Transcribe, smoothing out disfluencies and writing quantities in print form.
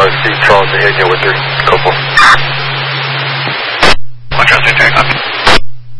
see Charles ahead, you with 3. Go for it.